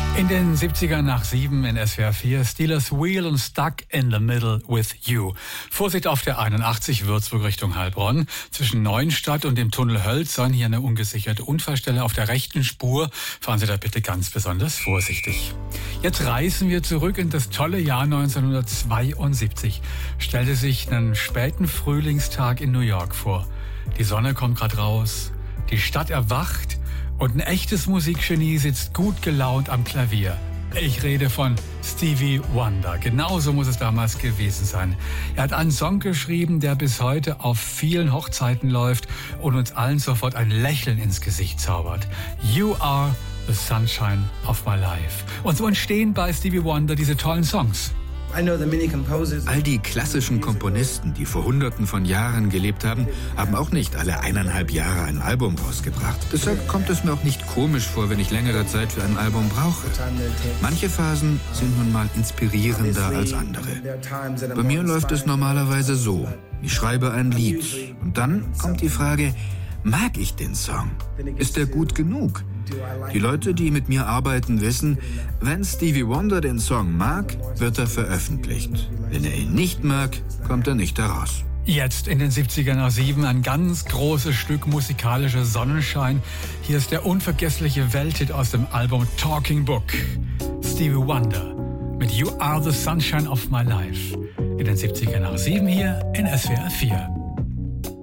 In den 70ern nach 7 in SWR 4, Steelers Wheel und Stuck in the Middle with You. Vorsicht auf der 81 Würzburg Richtung Heilbronn. Zwischen Neuenstadt und dem Tunnel Hölzern hier eine ungesicherte Unfallstelle auf der rechten Spur. Fahren Sie da bitte ganz besonders vorsichtig. Jetzt reisen wir zurück in das tolle Jahr 1972. Stellte sich einen späten Frühlingstag in New York vor. Die Sonne kommt gerade raus, die Stadt erwacht und ein echtes Musikgenie sitzt gut gelaunt am Klavier. Ich rede von Stevie Wonder. Genauso muss es damals gewesen sein. Er hat einen Song geschrieben, der bis heute auf vielen Hochzeiten läuft und uns allen sofort ein Lächeln ins Gesicht zaubert. You are the sunshine of my life. Und so entstehen bei Stevie Wonder diese tollen Songs. All die klassischen Komponisten, die vor Hunderten von Jahren gelebt haben, haben auch nicht alle 1,5 Jahre ein Album rausgebracht. Deshalb kommt es mir auch nicht komisch vor, wenn ich längere Zeit für ein Album brauche. Manche Phasen sind nun mal inspirierender als andere. Bei mir läuft es normalerweise so. Ich schreibe ein Lied und dann kommt die Frage, mag ich den Song? Ist er gut genug? Die Leute, die mit mir arbeiten, wissen, wenn Stevie Wonder den Song mag, wird er veröffentlicht. Wenn er ihn nicht mag, kommt er nicht heraus. Jetzt in den 70ern nach 7 ein ganz großes Stück musikalischer Sonnenschein. Hier ist der unvergessliche Welthit aus dem Album Talking Book. Stevie Wonder mit You Are the Sunshine of My Life. In den 70ern nach 7 hier in SWR 4.